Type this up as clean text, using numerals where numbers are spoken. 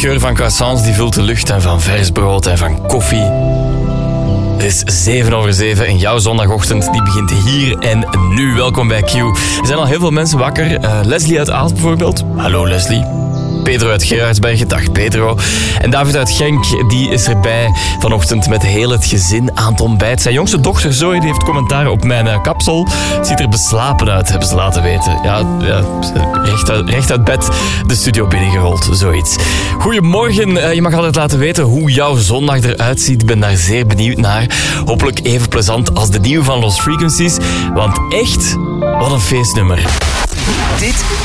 geur van croissants die vult de lucht en van vers brood en van koffie. Het is 7:07 en jouw zondagochtend die begint hier en nu. Welkom bij Q. Er zijn al heel veel mensen wakker. Leslie uit Aalst bijvoorbeeld. Hallo Leslie. Pedro uit Gerardsbergen, dag Pedro. En David uit Genk, die is erbij vanochtend met heel het gezin aan het ontbijt. Zijn jongste dochter Zoe die heeft commentaar op mijn kapsel. Het ziet er beslapen uit, hebben ze laten weten. Ja, recht uit bed de studio binnengerold, zoiets. Goedemorgen, je mag altijd laten weten hoe jouw zondag eruit ziet. Ik ben daar zeer benieuwd naar. Hopelijk even plezant als de nieuwe van Lost Frequencies. Want echt, wat een feestnummer. Dit